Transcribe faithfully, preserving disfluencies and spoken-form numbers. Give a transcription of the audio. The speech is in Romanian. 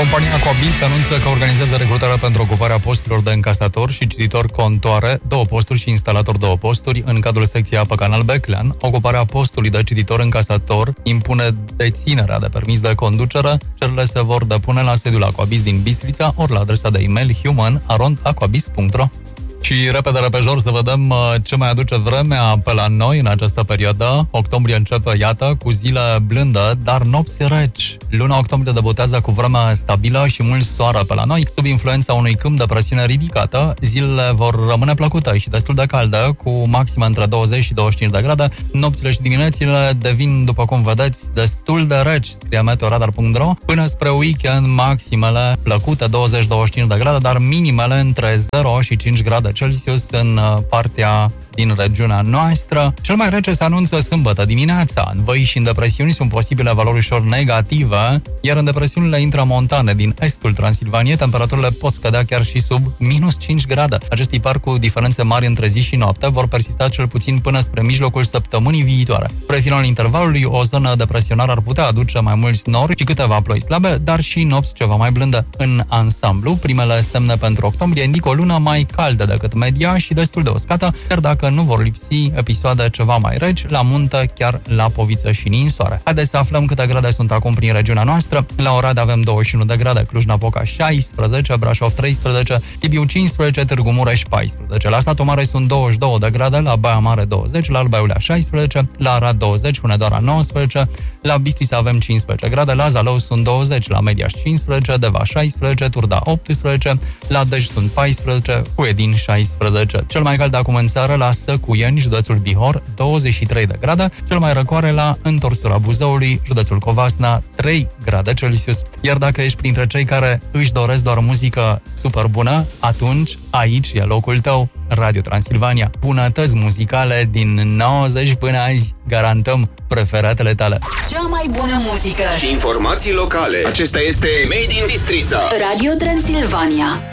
Compania Aquabil se anunță că organizează recrutarea pentru ocuparea posturilor de încasator și cititor contoare, două posturi și instalator două posturi în cadrul secției Apă Canal Beclean. Ocuparea postului de cititor încasator impune deținerea de permis de conducere. Cererile se vor depune la sediul Aquabis din Bistrița ori la adresa de e-mail human arond aquabis punct ro. Și repede, repejor, să vedem ce mai aduce vremea pe la noi în această perioadă. Octombrie începe, iată, cu zile blânde, dar nopți reci. Luna octombrie debutează cu vremea stabilă și mult soare pe la noi. Sub influența unui câmp de presiune ridicată, zilele vor rămâne plăcute și destul de calde, cu maxime între douăzeci și douăzeci și cinci de grade. Nopțile și diminețile devin, după cum vedeți, destul de reci, scrie meteoradar punct ro. Până spre weekend, maximele plăcute, douăzeci douăzeci și cinci de grade, dar minimele între zero și cinci grade Celsius în partea din regiunea noastră. Cel mai rece se anunță sâmbătă dimineața. În văi și în depresiuni sunt posibile valori ușor negative, iar în depresiunile intramontane din estul Transilvaniei, temperaturile pot scădea chiar și sub minus cinci grade. Acest tipar cu diferențe mari între zi și noapte vor persista cel puțin până spre mijlocul săptămânii viitoare. Spre finalul intervalului, o zonă depresionară ar putea aduce mai mulți nori și câteva ploi slabe, dar și nopți ceva mai blânde. În ansamblu, primele semne pentru octombrie indică o lună mai caldă decât media și destul de uscată, chiar dacă că nu vor lipsi episoade ceva mai reci, la munte, chiar la Poviță și Ninsoare. Haideți să aflăm câte grade sunt acum prin regiunea noastră. La Oradea avem douăzeci și unu de grade, Cluj-Napoca șaisprezece, Brașov treisprezece, Sibiu cincisprezece, Târgu Mureș paisprezece. La Satu Mare sunt douăzeci și două de grade, la Baia Mare douăzeci, la Alba Iulia șaisprezece, la Arad douăzeci, Hunedoara nouăsprezece, la Bistrița avem cincisprezece grade, la Zalău sunt douăzeci, la Mediaș cincisprezece, Deva șaisprezece, Turda optsprezece, la Dej sunt paisprezece, Huedin șaisprezece. Cel mai cald acum în seară la Săcuieni, județul Bihor, douăzeci și trei de grade, cel mai răcoare la întorsura Buzăului, județul Covasna, trei grade Celsius. Iar dacă ești printre cei care își doresc doar muzică super bună, atunci aici e locul tău. Radio Transilvania. Bunătăți muzicale din nouăzeci până azi. Garantăm preferatele tale. Cea mai bună muzică și informații locale. Acesta este Made in Bistrița. Radio Transilvania.